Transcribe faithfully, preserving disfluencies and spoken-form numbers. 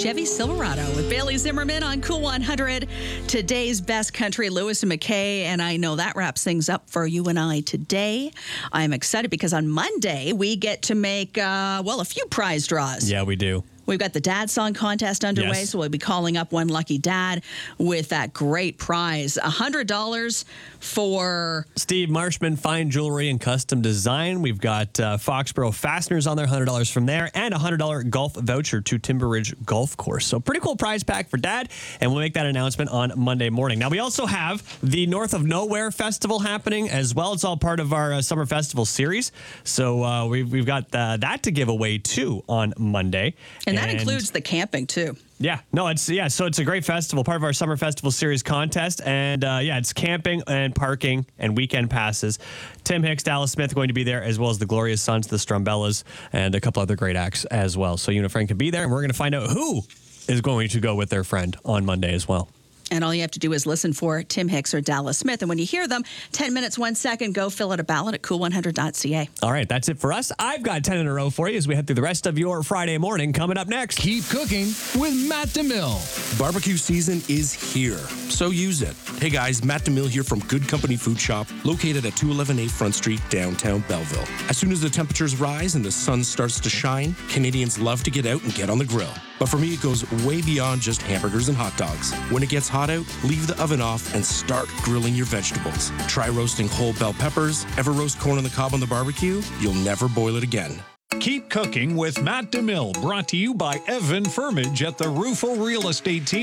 Chevy Silverado with Bailey Zimmerman on Cool one hundred. Today's best country, Lewis and McKay. And I know that wraps things up for you and I today. I'm excited because on Monday we get to make, uh, well, a few prize draws. Yeah, we do. We've got the Dad Song Contest underway, Yes. so we'll be calling up one lucky dad with that great prize. one hundred dollars for... Steve Marshman Fine Jewelry and Custom Design. We've got uh, Foxborough Fasteners on there, one hundred dollars from there, and a one hundred dollars golf voucher to Timber Ridge Golf Course. So pretty cool prize pack for Dad, and we'll make that announcement on Monday morning. Now, we also have the North of Nowhere Festival happening as well. It's all part of our uh, Summer Festival series. So uh, we've, we've got uh, that to give away, too, on Monday. And that includes the camping, too. Yeah, no, it's yeah. So it's a great festival, part of our Summer Festival Series contest, and uh, yeah, it's camping and parking and weekend passes. Tim Hicks, Dallas Smith going to be there, as well as the Glorious Sons, the Strumbellas, and a couple other great acts as well. So you and a friend can be there, and we're going to find out who is going to go with their friend on Monday as well. And all you have to do is listen for Tim Hicks or Dallas Smith. And when you hear them, ten minutes, one second, go fill out a ballot at cool one hundred dot c a. All right, that's it for us. I've got ten in a row for you as we head through the rest of your Friday morning. Coming up next, Keep cooking with Matt DeMille. Barbecue season is here, so use it. Hey guys, Matt DeMille here from Good Company Food Shop, located at two eleven A Front Street, downtown Belleville. As soon as the temperatures rise and the sun starts to shine, Canadians love to get out and get on the grill. But for me, it goes way beyond just hamburgers and hot dogs. When it gets hot out, leave the oven off and start grilling your vegetables. Try roasting whole bell peppers. Ever roast corn on the cob on the barbecue? You'll never boil it again. Keep cooking with Matt DeMille, brought to you by Evan Firmage at the Rufo Real Estate Team.